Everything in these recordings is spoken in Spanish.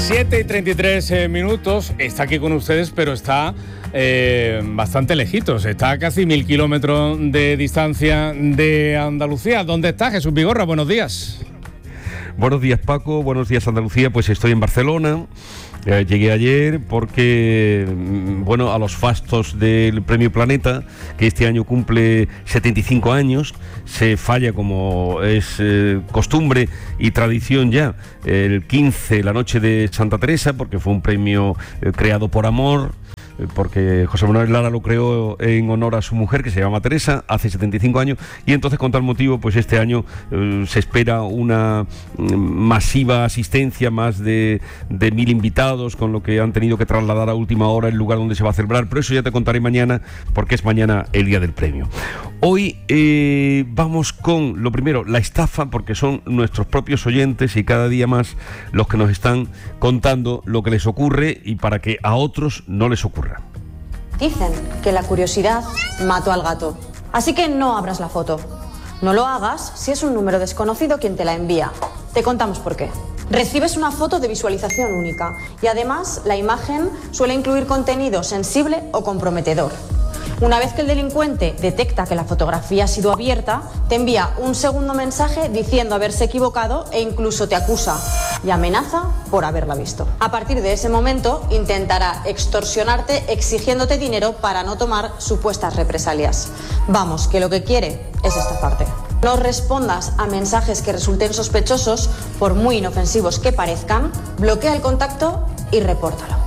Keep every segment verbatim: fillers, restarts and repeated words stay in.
siete y treinta y tres eh, minutos, está aquí con ustedes, pero está eh, bastante lejitos, está a casi mil kilómetros de distancia de Andalucía. ¿Dónde está Jesús Vigorra? Buenos días. Buenos días, Paco, buenos días, Andalucía. Pues estoy en Barcelona. Eh, llegué ayer porque, bueno, a los fastos del Premio Planeta, que este año cumple setenta y cinco años, se falla, como es eh, costumbre y tradición ya, el quince, la noche de Santa Teresa, porque fue un premio eh, creado por amor, porque José Manuel Lara lo creó en honor a su mujer, que se llama Teresa, hace setenta y cinco años, y entonces, con tal motivo, pues este año eh, se espera una mm, masiva asistencia, más de, de mil invitados, con lo que han tenido que trasladar a última hora el lugar donde se va a celebrar, pero eso ya te contaré mañana, porque es mañana el día del premio. Hoy eh, vamos con, lo primero, la estafa, porque son nuestros propios oyentes y cada día más los que nos están contando lo que les ocurre y para que a otros no les ocurra. Dicen que la curiosidad mató al gato. Así que no abras la foto. No lo hagas si es un número desconocido quien te la envía. Te contamos por qué. Recibes una foto de visualización única y además la imagen suele incluir contenido sensible o comprometedor. Una vez que el delincuente detecta que la fotografía ha sido abierta, te envía un segundo mensaje diciendo haberse equivocado e incluso te acusa y amenaza por haberla visto. A partir de ese momento intentará extorsionarte exigiéndote dinero para no tomar supuestas represalias. Vamos, que lo que quiere es estafarte. No respondas a mensajes que resulten sospechosos, por muy inofensivos que parezcan, bloquea el contacto y repórtalo.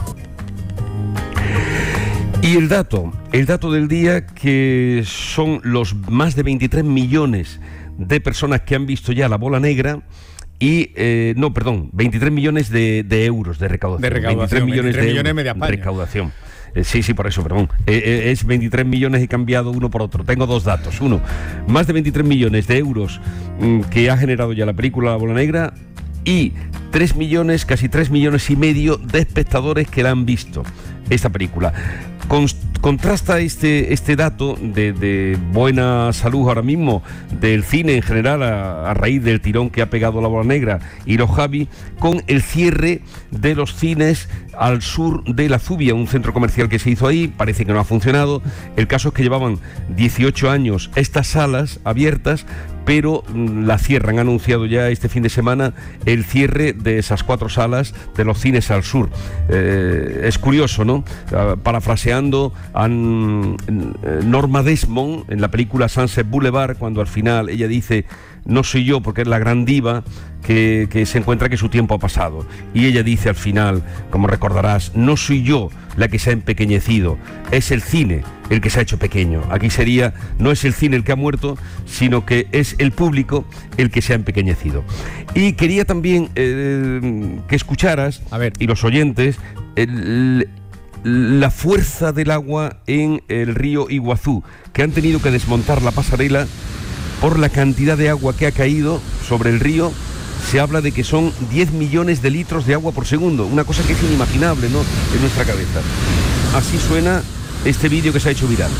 Y el dato, el dato del día, que son los más de veintitrés millones de personas que han visto ya La Bola Negra y, eh, no, perdón, veintitrés millones de, de euros de recaudación. De recaudación, veintitrés millones de millones euros media España. de recaudación. Eh, sí, sí, por eso, perdón. Eh, eh, es veintitrés millones, he cambiado uno por otro. Tengo dos datos. Uno, más de veintitrés millones de euros mmm, que ha generado ya la película La Bola Negra, y tres millones, casi tres millones y medio de espectadores que la han visto, esta película. Con, contrasta este, este dato de, de buena salud ahora mismo del cine en general, a, a raíz del tirón que ha pegado La Bola Negra y los Javi, con el cierre de los cines al sur de La Zubia, un centro comercial que se hizo ahí. Parece que no ha funcionado. El caso es que llevaban dieciocho años estas salas abiertas, pero mm, la cierran. Han anunciado ya este fin de semana el cierre de esas cuatro salas de los cines al sur. Eh, es curioso, ¿no? Uh, parafraseando a mm, Norma Desmond en la película Sunset Boulevard, cuando al final ella dice: no soy yo, porque es la gran diva que, que se encuentra que su tiempo ha pasado. Y ella dice al final, como recordarás: no soy yo la que se ha empequeñecido, es el cine el que se ha hecho pequeño. Aquí sería, no es el cine el que ha muerto, sino que es el público el que se ha empequeñecido. Y quería también eh, que escucharas, a ver, y los oyentes, el, la fuerza del agua en el río Iguazú, que han tenido que desmontar la pasarela por la cantidad de agua que ha caído sobre el río. Se habla de que son diez millones de litros de agua por segundo, una cosa que es inimaginable, ¿no?, en nuestra cabeza. Así suena este vídeo que se ha hecho viral.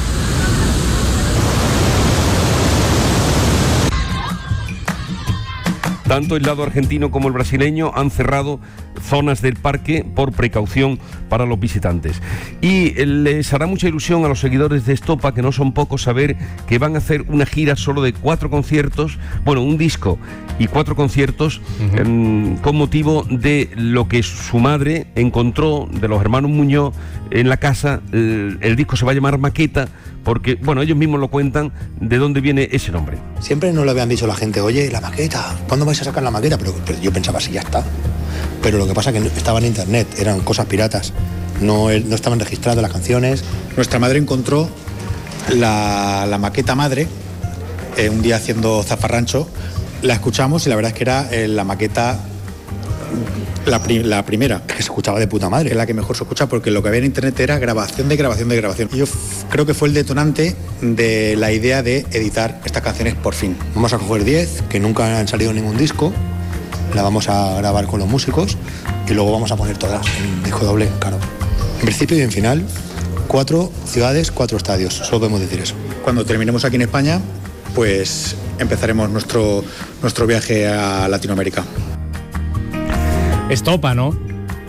Tanto el lado argentino como el brasileño han cerrado zonas del parque por precaución para los visitantes. Y les hará mucha ilusión a los seguidores de Estopa, que no son pocos, saber que van a hacer una gira solo de cuatro conciertos, bueno, un disco y cuatro conciertos, uh-huh. eh, con motivo de lo que su madre encontró de los hermanos Muñoz en la casa. El, el disco se va a llamar Maqueta, porque, bueno, ellos mismos lo cuentan de dónde viene ese nombre. Siempre nos lo habían dicho la gente: oye, la maqueta, ¿cuándo vais a sacar la maqueta? Pero, pero yo pensaba, si ya está. Pero lo que pasa es que estaba en internet, eran cosas piratas, no, no estaban registradas las canciones. Nuestra madre encontró la, la maqueta madre eh, un día haciendo zafarrancho, la escuchamos y la verdad es que era eh, la maqueta, la, pri, la primera, que se escuchaba de puta madre, es la que mejor se escucha, porque lo que había en internet era grabación de grabación de grabación. Yo f- creo que fue el detonante de la idea de editar estas canciones por fin. Vamos a coger diez, que nunca han salido en ningún disco, la vamos a grabar con los músicos y luego vamos a poner todas en disco doble, claro. En principio y en final, cuatro ciudades, cuatro estadios, solo podemos decir eso. Cuando terminemos aquí en España, pues empezaremos nuestro, nuestro viaje a Latinoamérica. Estopa, ¿no?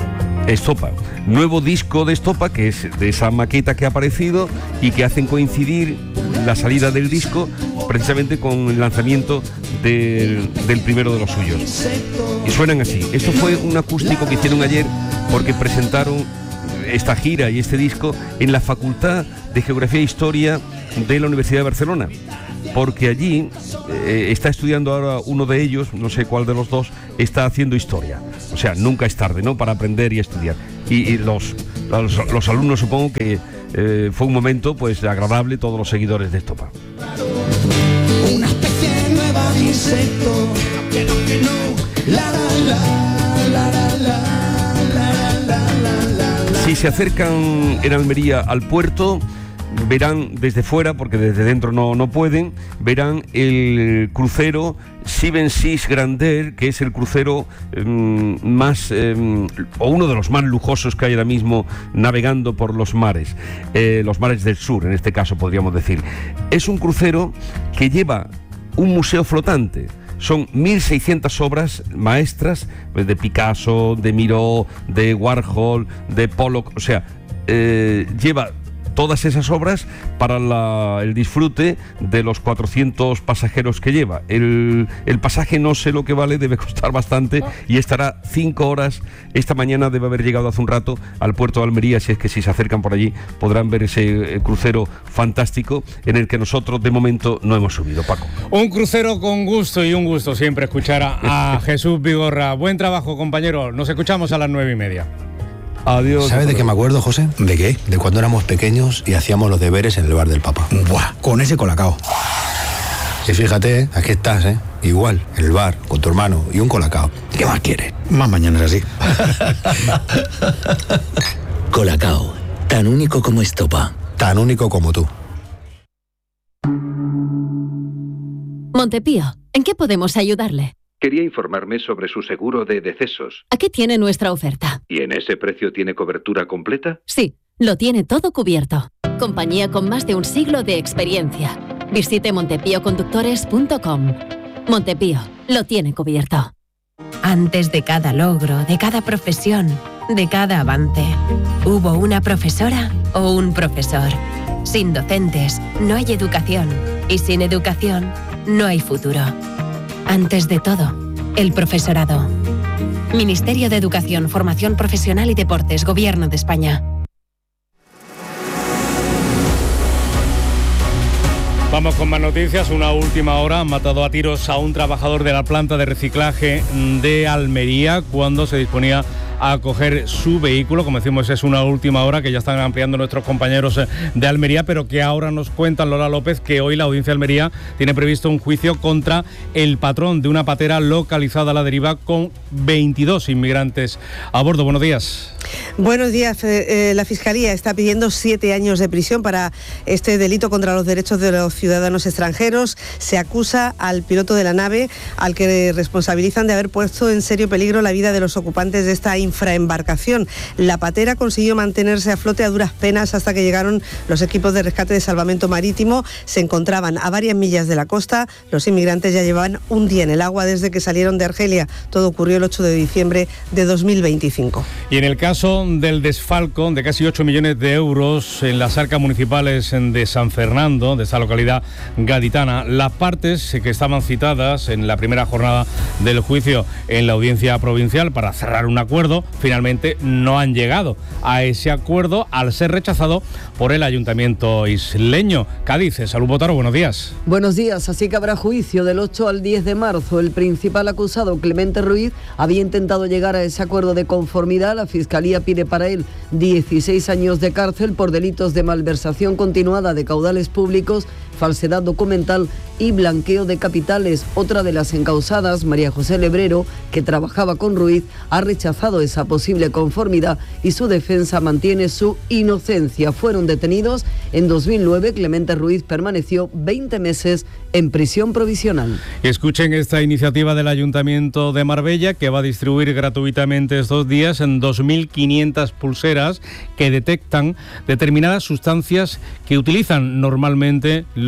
Estopa. Nuevo disco de Estopa, que es de esa maqueta que ha aparecido y que hacen coincidir la salida del disco precisamente con el lanzamiento del, del primero de los suyos. Y suenan así. Esto fue un acústico que hicieron ayer porque presentaron esta gira y este disco en la Facultad de Geografía e Historia de la Universidad de Barcelona, porque allí eh, está estudiando ahora uno de ellos, no sé cuál de los dos, está haciendo historia. O sea, nunca es tarde, ¿no?, para aprender y estudiar. Y, y los, los, los alumnos, supongo que eh, fue un momento pues agradable, todos los seguidores de Estopa. Una especie nueva de insecto, que no, que no, la, la, la, la, la. Si se acercan en Almería al puerto, verán desde fuera, porque desde dentro no, no pueden, verán el crucero Seven Seas Grandeur, que es el crucero eh, más, eh, o uno de los más lujosos que hay ahora mismo navegando por los mares, eh, los mares del sur, en este caso podríamos decir. Es un crucero que lleva un museo flotante. Son mil seiscientas obras maestras, pues de Picasso, de Miró, de Warhol, de Pollock, o sea, eh, lleva todas esas obras para la, el disfrute de los cuatrocientos pasajeros que lleva. El, el pasaje no sé lo que vale, debe costar bastante y estará cinco horas. Esta mañana debe haber llegado hace un rato al puerto de Almería, si es que si se acercan por allí podrán ver ese eh, crucero fantástico en el que nosotros de momento no hemos subido, Paco. Un crucero con gusto y un gusto siempre escuchar a, a Jesús Vigorra. Buen trabajo, compañero. Nos escuchamos a las nueve y media. Adiós. ¿Sabes de qué me acuerdo, José? ¿De qué? De cuando éramos pequeños y hacíamos los deberes en el bar del Papa. Buah, con ese colacao. Y fíjate, ¿eh? Aquí estás, ¿eh? Igual, en el bar, con tu hermano y un colacao. ¿Qué más quieres? Más mañana es así. Colacao, tan único como Estopa. Tan único como tú. Montepío, ¿en qué podemos ayudarle? Quería informarme sobre su seguro de decesos. Aquí tiene nuestra oferta. ¿Y en ese precio tiene cobertura completa? Sí, lo tiene todo cubierto. Compañía con más de un siglo de experiencia. Visite montepío conductores punto com. Montepío, lo tiene cubierto. Antes de cada logro, de cada profesión, de cada avance, hubo una profesora o un profesor. Sin docentes, no hay educación. Y sin educación, no hay futuro. Antes de todo, el profesorado. Ministerio de Educación, Formación Profesional y Deportes, Gobierno de España. Vamos con más noticias. Una última hora. Han matado a tiros a un trabajador de la planta de reciclaje de Almería cuando se disponía a coger su vehículo. Como decimos, es una última hora que ya están ampliando nuestros compañeros de Almería, pero que ahora nos cuentan, Lola López, que hoy la Audiencia de Almería tiene previsto un juicio contra el patrón de una patera localizada a la deriva con veintidós inmigrantes a bordo. Buenos días. Buenos días. Eh, la Fiscalía está pidiendo siete años de prisión para este delito contra los derechos de los ciudadanos extranjeros. Se acusa al piloto de la nave, al que responsabilizan de haber puesto en serio peligro la vida de los ocupantes de esta infraembarcación. La patera consiguió mantenerse a flote a duras penas hasta que llegaron los equipos de rescate de salvamento marítimo. Se encontraban a varias millas de la costa. Los inmigrantes ya llevaban un día en el agua desde que salieron de Argelia. Todo ocurrió el ocho de diciembre de dos mil veinticinco. Y en el caso del desfalco de casi ocho millones de euros en las arcas municipales de San Fernando, de esa localidad gaditana, las partes que estaban citadas en la primera jornada del juicio en la audiencia provincial para cerrar un acuerdo, finalmente no han llegado a ese acuerdo al ser rechazado por el Ayuntamiento isleño. Cádiz, Salud Botaro, buenos días. Buenos días, así que habrá juicio del ocho al diez de marzo. El principal acusado, Clemente Ruiz, había intentado llegar a ese acuerdo de conformidad. La Fiscalía pide para él dieciséis años de cárcel por delitos de malversación continuada de caudales públicos, falsedad documental y blanqueo de capitales. Otra de las encausadas, María José Lebrero, que trabajaba con Ruiz, ha rechazado esa posible conformidad y su defensa mantiene su inocencia. Fueron detenidos en dos mil nueve. Clemente Ruiz permaneció veinte meses en prisión provisional. Escuchen esta iniciativa del Ayuntamiento de Marbella, que va a distribuir gratuitamente estos días en dos mil quinientas pulseras que detectan determinadas sustancias que utilizan normalmente los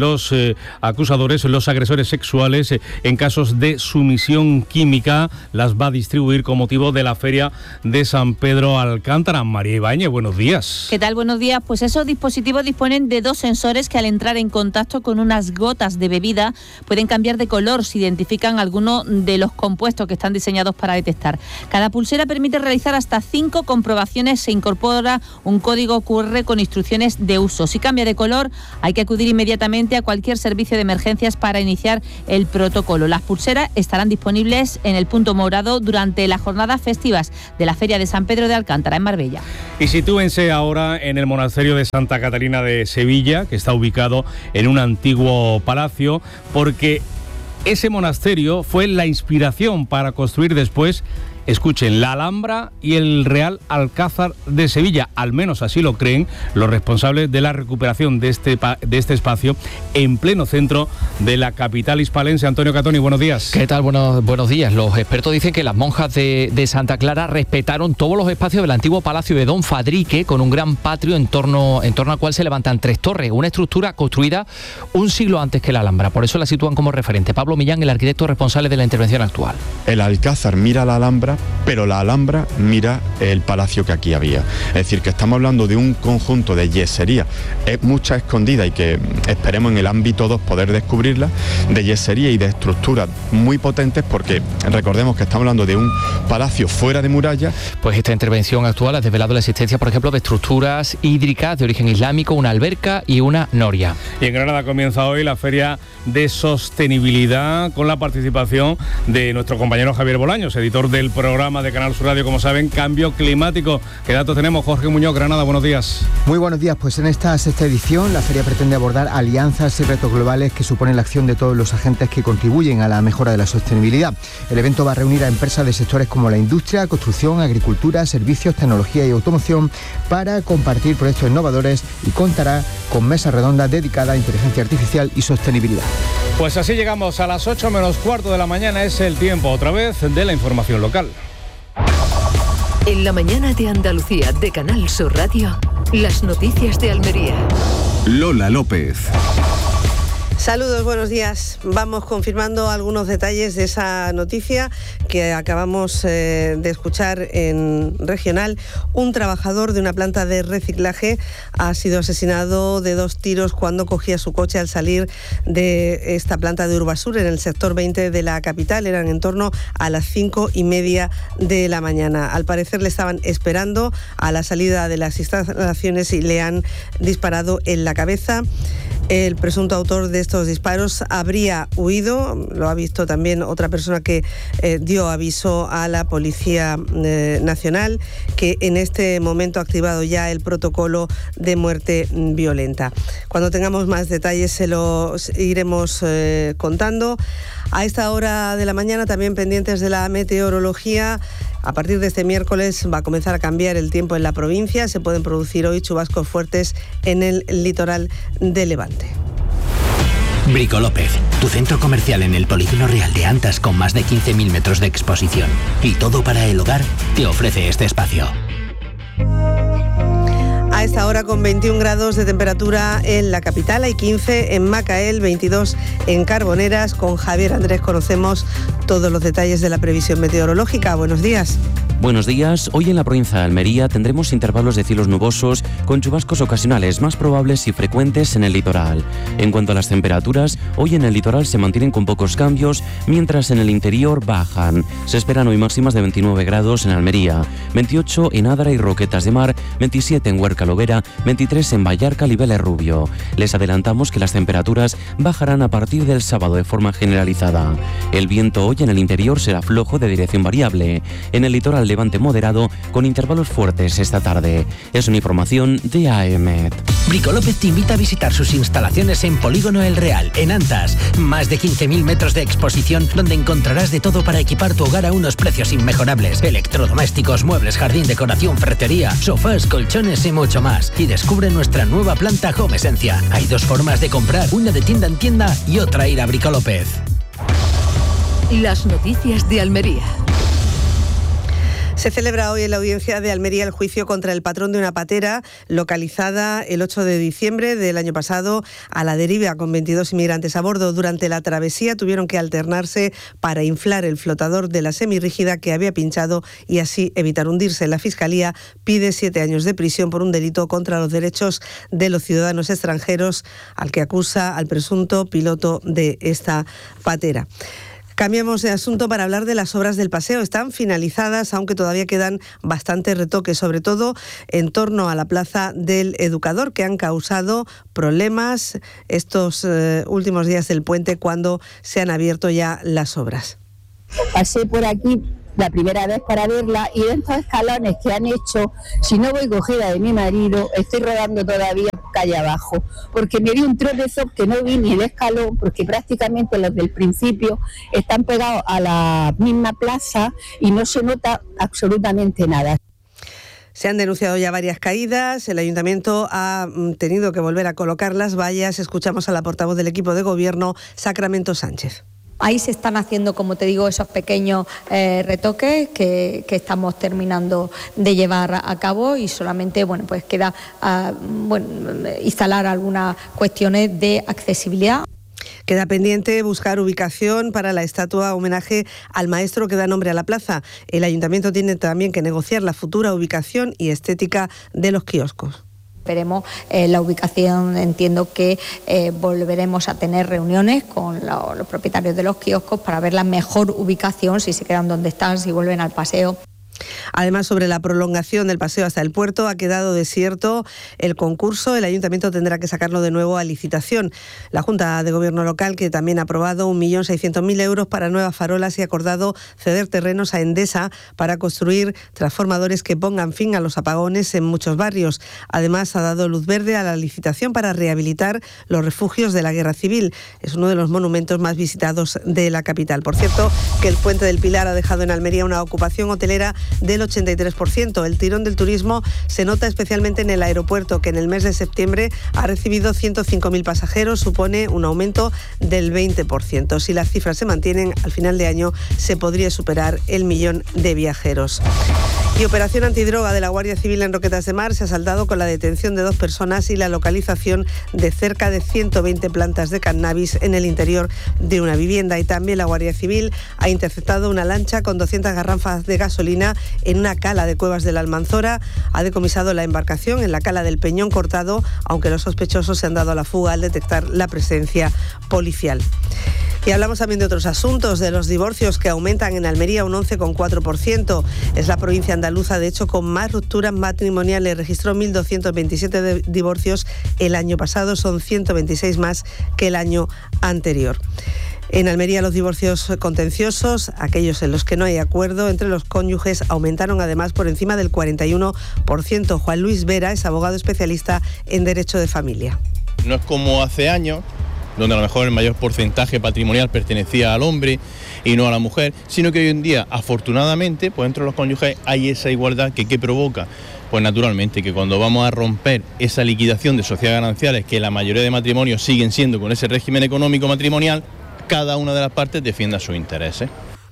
los eh, acusadores, los agresores sexuales, eh, en casos de sumisión química. Las va a distribuir con motivo de la Feria de San Pedro Alcántara. María Ibáñez, buenos días. ¿Qué tal? Buenos días. Pues esos dispositivos disponen de dos sensores que al entrar en contacto con unas gotas de bebida pueden cambiar de color si identifican alguno de los compuestos que están diseñados para detectar. Cada pulsera permite realizar hasta cinco comprobaciones. Se incorpora un código cu erre con instrucciones de uso. Si cambia de color, hay que acudir inmediatamente a cualquier servicio de emergencias para iniciar el protocolo. Las pulseras estarán disponibles en el punto morado durante las jornadas festivas de la Feria de San Pedro de Alcántara en Marbella. Y sitúense ahora en el monasterio de Santa Catalina de Sevilla, que está ubicado en un antiguo palacio, porque ese monasterio fue la inspiración para construir después, escuchen, la Alhambra y el Real Alcázar de Sevilla. Al menos así lo creen los responsables de la recuperación de este, de este espacio en pleno centro de la capital hispalense. Antonio Catoni, buenos días. ¿Qué tal? Buenos, buenos días. Los expertos dicen que las monjas de, de Santa Clara respetaron todos los espacios del antiguo palacio de Don Fadrique, con un gran patio en torno, en torno al cual se levantan tres torres, una estructura construida un siglo antes que la Alhambra. Por eso la sitúan como referente. Pablo Millán, el arquitecto responsable de la intervención actual. El Alcázar mira la Alhambra, pero la Alhambra mira el palacio que aquí había. Es decir, que estamos hablando de un conjunto de yesería, es mucha escondida y que esperemos en el ámbito dos poder descubrirla, de yesería y de estructuras muy potentes, porque recordemos que estamos hablando de un palacio fuera de muralla. Pues esta intervención actual ha desvelado la existencia, por ejemplo, de estructuras hídricas de origen islámico, una alberca y una noria. Y en Granada comienza hoy la Feria de Sostenibilidad, con la participación de nuestro compañero Javier Bolaños, editor del programa de Canal Sur Radio, como saben, Cambio Climático. ¿Qué datos tenemos? Jorge Muñoz, Granada, buenos días. Muy buenos días. Pues en esta sexta edición la feria pretende abordar alianzas y retos globales que suponen la acción de todos los agentes que contribuyen a la mejora de la sostenibilidad. El evento va a reunir a empresas de sectores como la industria, construcción, agricultura, servicios, tecnología y automoción para compartir proyectos innovadores, y contará con mesas redondas dedicadas a inteligencia artificial y sostenibilidad. Pues así llegamos a las ocho menos cuarto de la mañana. Es el tiempo otra vez de la información local. En la mañana de Andalucía de Canal Sur Radio, las noticias de Almería. Lola López. Saludos, buenos días. Vamos confirmando algunos detalles de esa noticia que acabamos eh, de escuchar en Regional. Un trabajador de una planta de reciclaje ha sido asesinado de dos tiros cuando cogía su coche al salir de esta planta de Urbasur en el sector veinte de la capital. Eran en torno a las cinco y media de la mañana. Al parecer le estaban esperando a la salida de las instalaciones y le han disparado en la cabeza. El presunto autor de estos disparos habría huido, lo ha visto también otra persona que eh, dio aviso a la Policía eh, Nacional, que en este momento ha activado ya el protocolo de muerte violenta. Cuando tengamos más detalles se los iremos eh, contando. A esta hora de la mañana, también pendientes de la meteorología. A partir de este miércoles va a comenzar a cambiar el tiempo en la provincia. Se pueden producir hoy chubascos fuertes en el litoral de Levante. Brico López, tu centro comercial en el Polígono Real de Antas, con más de quince mil metros de exposición. Y todo para el hogar, te ofrece este espacio. A esta hora con veintiún grados de temperatura en la capital, hay quince en Macael, veintidós en Carboneras. Con Javier Andrés conocemos todos los detalles de la previsión meteorológica. Buenos días. Buenos días. Hoy en la provincia de Almería tendremos intervalos de cielos nubosos con chubascos ocasionales más probables y frecuentes en el litoral. En cuanto a las temperaturas, hoy en el litoral se mantienen con pocos cambios, mientras en el interior bajan. Se esperan hoy máximas de veintinueve grados en Almería, veintiocho en Adra y Roquetas de Mar, veintisiete en Huerca Lovera, veintitrés en Vallarca, Libele Rubio. Les adelantamos que las temperaturas bajarán a partir del sábado de forma generalizada. El viento hoy en el interior será flojo de dirección variable. En el litoral levante moderado con intervalos fuertes esta tarde. Es una información de A E M E T. Brico López te invita a visitar sus instalaciones en Polígono El Real, en Antas. Más de quince mil metros de exposición donde encontrarás de todo para equipar tu hogar a unos precios inmejorables. Electrodomésticos, muebles, jardín, decoración, ferretería, sofás, colchones y mucho más. Y descubre nuestra nueva planta Home Esencia. Hay dos formas de comprar, una de tienda en tienda y otra ir a Brico López. Las noticias de Almería. Se celebra hoy en la audiencia de Almería el juicio contra el patrón de una patera localizada el ocho de diciembre del año pasado a la deriva con veintidós inmigrantes a bordo. Durante la travesía tuvieron que alternarse para inflar el flotador de la semirrígida que había pinchado y así evitar hundirse. La Fiscalía pide siete años de prisión por un delito contra los derechos de los ciudadanos extranjeros al que acusa al presunto piloto de esta patera. Cambiamos de asunto para hablar de las obras del paseo. Están finalizadas, aunque todavía quedan bastantes retoques, sobre todo en torno a la Plaza del Educador, que han causado problemas estos eh, últimos días del puente cuando se han abierto ya las obras. Pasé por aquí la primera vez para verla y de estos escalones que han hecho, si no voy cogida de mi marido, estoy rodando todavía calle abajo, porque me di un tropezón que no vi ni el escalón, porque prácticamente los del principio están pegados a la misma plaza y no se nota absolutamente nada. Se han denunciado ya varias caídas, el Ayuntamiento ha tenido que volver a colocar las vallas. Escuchamos a la portavoz del equipo de gobierno, Sacramento Sánchez. Ahí se están haciendo, como te digo, esos pequeños eh, retoques que, que estamos terminando de llevar a cabo y solamente, bueno, pues queda uh, bueno, instalar algunas cuestiones de accesibilidad. Queda pendiente buscar ubicación para la estatua homenaje al maestro que da nombre a la plaza. El Ayuntamiento tiene también que negociar la futura ubicación y estética de los kioscos. Esperemos eh, la ubicación, entiendo que eh, volveremos a tener reuniones con lo, los propietarios de los kioscos para ver la mejor ubicación, si se quedan donde están, si vuelven al paseo. Además, sobre la prolongación del paseo hasta el puerto, ha quedado desierto el concurso. El Ayuntamiento tendrá que sacarlo de nuevo a licitación. La Junta de Gobierno Local, que también ha aprobado un millón seiscientos mil euros para nuevas farolas y ha acordado ceder terrenos a Endesa para construir transformadores que pongan fin a los apagones en muchos barrios. Además, ha dado luz verde a la licitación para rehabilitar los refugios de la Guerra Civil. Es uno de los monumentos más visitados de la capital. Por cierto, que el Puente del Pilar ha dejado en Almería una ocupación hotelera del ochenta y tres por ciento. El tirón del turismo se nota especialmente en el aeropuerto, que en el mes de septiembre ha recibido ciento cinco mil pasajeros, supone un aumento del veinte por ciento. Si las cifras se mantienen, al final de año se podría superar el millón de viajeros. Y operación antidroga de la Guardia Civil en Roquetas de Mar se ha saldado con la detención de dos personas y la localización de cerca de ciento veinte plantas de cannabis en el interior de una vivienda. Y también la Guardia Civil ha interceptado una lancha con doscientas garrafas de gasolina en una cala de Cuevas de la Almanzora. Ha decomisado la embarcación en la cala del Peñón Cortado, aunque los sospechosos se han dado a la fuga al detectar la presencia policial. Y hablamos también de otros asuntos, de los divorcios que aumentan en Almería un once coma cuatro por ciento. Es la provincia andaluza, de hecho, con más rupturas matrimoniales. Registró mil doscientos veintisiete de divorcios el año pasado, son ciento veintiséis más que el año anterior. En Almería los divorcios contenciosos, aquellos en los que no hay acuerdo entre los cónyuges, aumentaron además por encima del cuarenta y uno por ciento. Juan Luis Vera es abogado especialista en Derecho de Familia. No es como hace años, donde a lo mejor el mayor porcentaje patrimonial pertenecía al hombre y no a la mujer, sino que hoy en día, afortunadamente, pues entre los cónyuges hay esa igualdad que ¿qué provoca? Pues naturalmente que cuando vamos a romper esa liquidación de sociedades gananciales, que la mayoría de matrimonios siguen siendo con ese régimen económico matrimonial, cada una de las partes defienda sus intereses.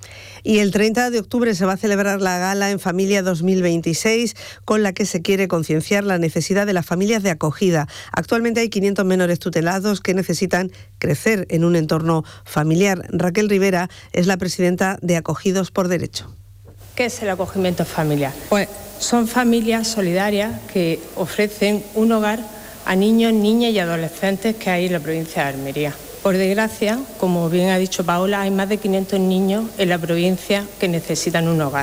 Y el treinta de octubre se va a celebrar la Gala en Familia dos mil veintiséis, con la que se quiere concienciar la necesidad de las familias de acogida. Actualmente hay quinientos menores tutelados que necesitan crecer en un entorno familiar. Raquel Rivera es la presidenta de Acogidos por Derecho. ¿Qué es el acogimiento familiar? Pues son familias solidarias que ofrecen un hogar a niños, niñas y adolescentes que hay en la provincia de Almería. Por desgracia, como bien ha dicho Paola, hay más de quinientos niños en la provincia que necesitan un hogar.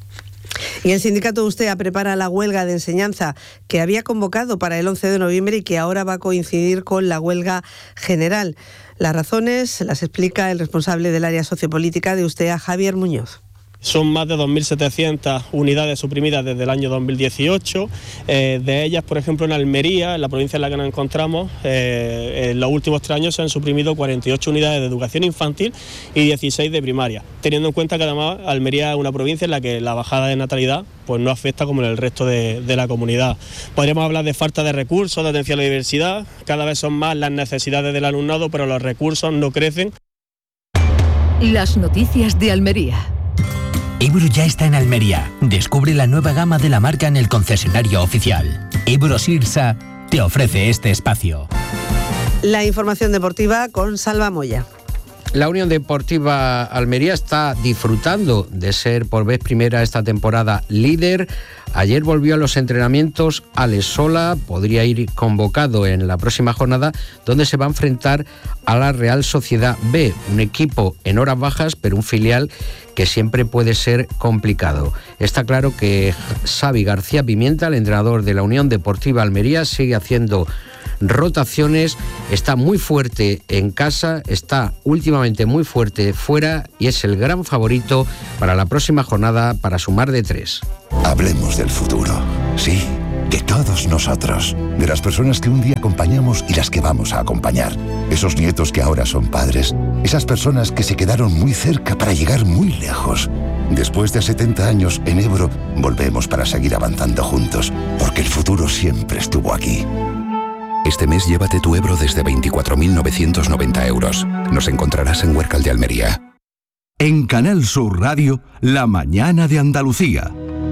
Y el sindicato Ustea prepara la huelga de enseñanza que había convocado para el once de noviembre y que ahora va a coincidir con la huelga general. Las razones las explica el responsable del área sociopolítica de Ustea, Javier Muñoz. Son más de dos mil setecientas unidades suprimidas desde el año dos mil dieciocho. Eh, de ellas, por ejemplo, en Almería, en la provincia en la que nos encontramos, eh, en los últimos tres años se han suprimido cuarenta y ocho unidades de educación infantil y dieciséis de primaria, teniendo en cuenta que además Almería es una provincia en la que la bajada de natalidad pues no afecta como en el resto de, de la comunidad. Podríamos hablar de falta de recursos, de atención a la diversidad. Cada vez son más las necesidades del alumnado, pero los recursos no crecen. Las noticias de Almería. Ebro ya está en Almería. Descubre la nueva gama de la marca en el concesionario oficial. Ebro Sirsa te ofrece este espacio. La información deportiva con Salva Moya. La Unión Deportiva Almería está disfrutando de ser por vez primera esta temporada líder. Ayer volvió a los entrenamientos Alex Sola, podría ir convocado en la próxima jornada, donde se va a enfrentar a la Real Sociedad B, un equipo en horas bajas, pero un filial que siempre puede ser complicado. Está claro que Xavi García Pimienta, el entrenador de la Unión Deportiva Almería, sigue haciendo rotaciones, está muy fuerte en casa, está últimamente muy fuerte fuera y es el gran favorito para la próxima jornada para sumar de tres. Hablemos del futuro, sí, de todos nosotros, de las personas que un día acompañamos y las que vamos a acompañar, esos nietos que ahora son padres, esas personas que se quedaron muy cerca para llegar muy lejos. Después de setenta años en Ebro, volvemos para seguir avanzando juntos, porque el futuro siempre estuvo aquí. Este mes llévate tu Ebro desde veinticuatro mil novecientos noventa euros. Nos encontrarás en Huércal de Almería. En Canal Sur Radio, La Mañana de Andalucía.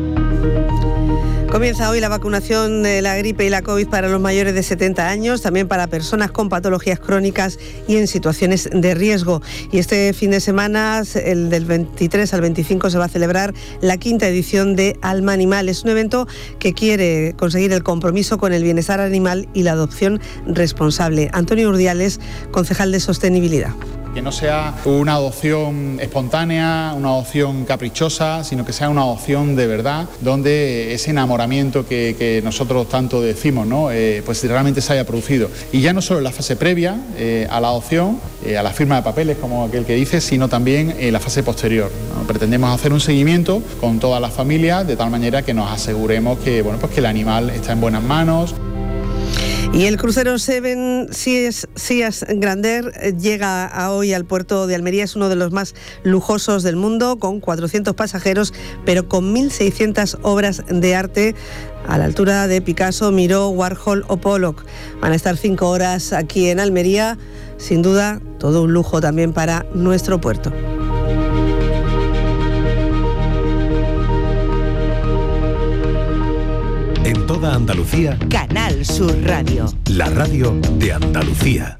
Comienza hoy la vacunación de la gripe y la COVID para los mayores de setenta años, también para personas con patologías crónicas y en situaciones de riesgo. Y este fin de semana, el del veintitrés al veinticinco, se va a celebrar la quinta edición de Alma Animal. Es un evento que quiere conseguir el compromiso con el bienestar animal y la adopción responsable. Antonio Urdiales, concejal de Sostenibilidad. Que no sea una adopción espontánea, una adopción caprichosa, sino que sea una adopción de verdad, donde ese enamoramiento que, que nosotros tanto decimos, ¿no? Eh, pues realmente se haya producido. Y ya no solo en la fase previa eh, a la adopción, eh, a la firma de papeles, como aquel que dice, sino también en la fase posterior, ¿no? Pretendemos hacer un seguimiento con todas las familias, de tal manera que nos aseguremos que, bueno, pues que el animal está en buenas manos. Y el crucero Seven Seas, Seas Grandeur llega a hoy al puerto de Almería. Es uno de los más lujosos del mundo, con cuatrocientos pasajeros, pero con mil seiscientas obras de arte a la altura de Picasso, Miró, Warhol o Pollock. Van a estar cinco horas aquí en Almería. Sin duda, todo un lujo también para nuestro puerto. En toda Andalucía, Canal Sur Radio. La radio de Andalucía.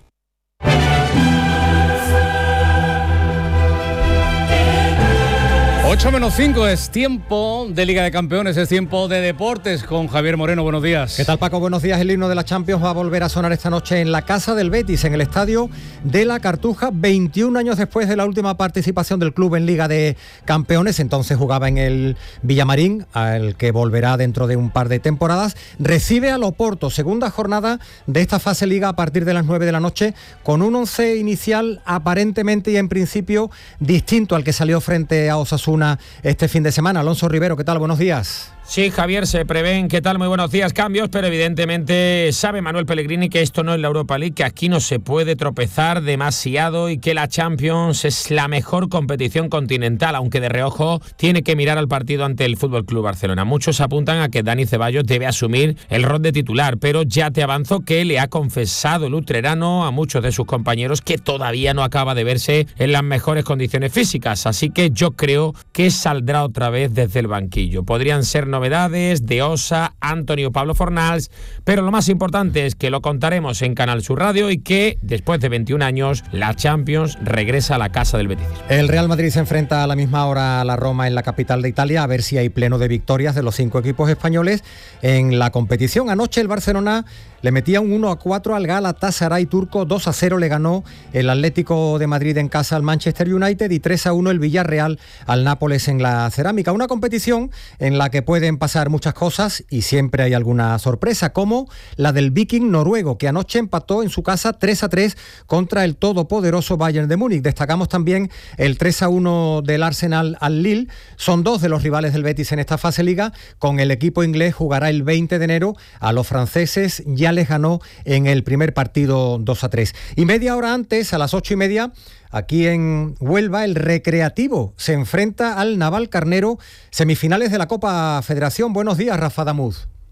ocho menos cinco es tiempo de Liga de Campeones, es tiempo de deportes con Javier Moreno. Buenos días. ¿Qué tal, Paco? Buenos días. El himno de la Champions va a volver a sonar esta noche en la casa del Betis, en el estadio de la Cartuja, veintiún años después de la última participación del club en Liga de Campeones. Entonces jugaba en el Villamarín, al que volverá dentro de un par de temporadas. Recibe al Oporto, segunda jornada de esta fase Liga a partir de las nueve de la noche, con un once inicial aparentemente y en principio distinto al que salió frente a Osasuna este fin de semana. Alonso Rivero, ¿qué tal? Buenos días. Sí, Javier, se prevén, ¿qué tal? Muy buenos días, cambios, pero evidentemente sabe Manuel Pellegrini que esto no es la Europa League, que aquí no se puede tropezar demasiado y que la Champions es la mejor competición continental, aunque de reojo tiene que mirar al partido ante el F C Barcelona. Muchos apuntan a que Dani Ceballos debe asumir el rol de titular, pero ya te avanzo que le ha confesado el utrerano a muchos de sus compañeros que todavía no acaba de verse en las mejores condiciones físicas, así que yo creo que saldrá otra vez desde el banquillo. Podrían ser novedades de Osa, Antonio Pablo Fornals, pero lo más importante es que lo contaremos en Canal Sur Radio y que después de veintiún años la Champions regresa a la casa del Betis. El Real Madrid se enfrenta a la misma hora a la Roma en la capital de Italia, a ver si hay pleno de victorias de los cinco equipos españoles en la competición. Anoche el Barcelona le metía un uno a cuatro al Galatasaray turco, dos a cero le ganó el Atlético de Madrid en casa al Manchester United y tres a uno el Villarreal al Nápoles en la Cerámica. Una competición en la que pueden pasar muchas cosas y siempre hay alguna sorpresa, como la del Viking noruego, que anoche empató en su casa tres a tres contra el todopoderoso Bayern de Múnich. Destacamos también el tres a uno del Arsenal al Lille. Son dos de los rivales del Betis en esta fase Liga. Con el equipo inglés jugará el veinte de enero. A los franceses ya les ganó en el primer partido dos a tres. Y media hora antes, a las ocho y media, aquí en Huelva, el Recreativo se enfrenta al Navalcarnero, semifinales de la Copa Federación. Buenos días, Rafa Damuz.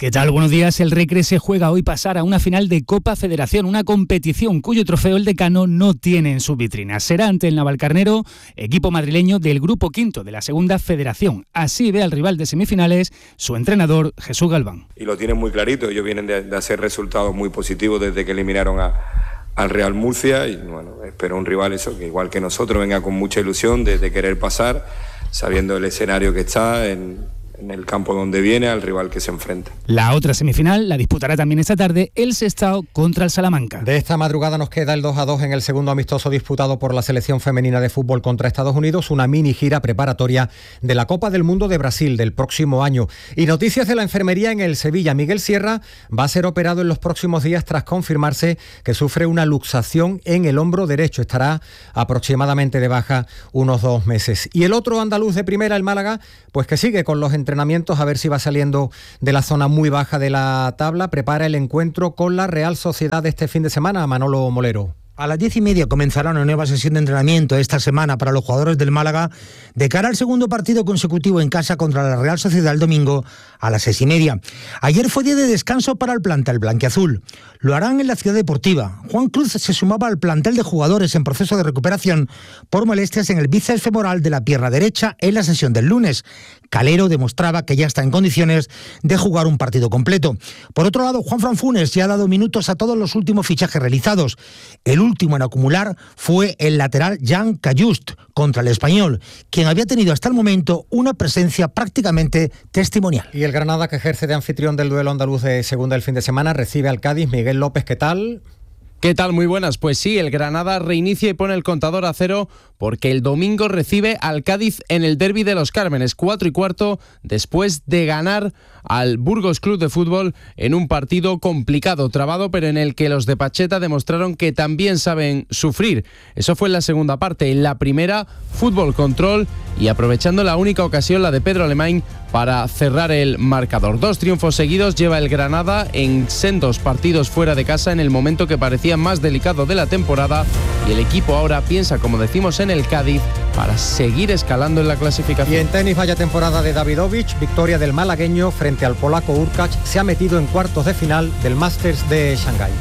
¿Qué tal? Buenos días. El Recre se juega hoy pasar a una final de Copa Federación, una competición cuyo trofeo el decano no tiene en su vitrina. Será ante el Navalcarnero, equipo madrileño del grupo quinto de la Segunda Federación. Así ve al rival de semifinales su entrenador Jesús Galván. Y lo tienen muy clarito, ellos vienen de, de hacer resultados muy positivos desde que eliminaron a, al Real Murcia y bueno, espero un rival eso, que igual que nosotros venga con mucha ilusión de, de querer pasar, sabiendo el escenario que está en... en el campo donde viene, al rival que se enfrenta. La otra semifinal la disputará también esta tarde el Sestao contra el Salamanca. De esta madrugada nos queda el dos a dos en el segundo amistoso disputado por la selección femenina de fútbol contra Estados Unidos, una mini gira preparatoria de la Copa del Mundo de Brasil del próximo año. Y noticias de la enfermería en el Sevilla. Miguel Sierra va a ser operado en los próximos días tras confirmarse que sufre una luxación en el hombro derecho. Estará aproximadamente de baja unos dos meses. Y el otro andaluz de primera, el Málaga, pues que sigue con los entrenamientos entrenamientos, a ver si va saliendo de la zona muy baja de la tabla. Prepara el encuentro con la Real Sociedad este fin de semana. Manolo Molero. A las diez y media comenzará una nueva sesión de entrenamiento esta semana para los jugadores del Málaga de cara al segundo partido consecutivo en casa contra la Real Sociedad el domingo a las seis y media. Ayer fue día de descanso para el plantel blanquiazul. Lo harán en la Ciudad Deportiva. Juan Cruz se sumaba al plantel de jugadores en proceso de recuperación por molestias en el bíceps femoral de la pierna derecha en la sesión del lunes. Calero demostraba que ya está en condiciones de jugar un partido completo. Por otro lado, Juanfran Funes ya ha dado minutos a todos los últimos fichajes realizados. El último en acumular fue el lateral Jan Cayust contra el Español, quien había tenido hasta el momento una presencia prácticamente testimonial. Y el Granada, que ejerce de anfitrión del duelo andaluz de segunda el fin de semana, recibe al Cádiz. Miguel López, ¿qué tal? ¿Qué tal? Muy buenas. Pues sí, el Granada reinicia y pone el contador a cero porque el domingo recibe al Cádiz en el derbi de los Cármenes, cuatro y cuarto, después de ganar al Burgos Club de Fútbol en un partido complicado, trabado, pero en el que los de Pacheta demostraron que también saben sufrir. Eso fue en la segunda parte. En la primera, fútbol control y aprovechando la única ocasión, la de Pedro Alemán, para cerrar el marcador. Dos triunfos seguidos lleva el Granada en sendos partidos fuera de casa en el momento que parecía más delicado de la temporada y el equipo ahora piensa, como decimos, en el Cádiz para seguir escalando en la clasificación. Y en tenis, vaya temporada de Davidovich, victoria del malagueño frente al polaco Urkacz, se ha metido en cuartos de final del Masters de Shanghái.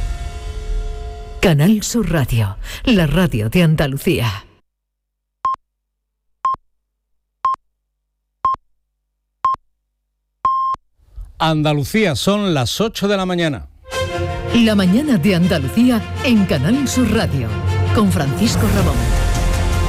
Canal Sur Radio, la radio de Andalucía. Andalucía, son las ocho de la mañana. La mañana de Andalucía en Canal Sur Radio, con Francisco Ramón.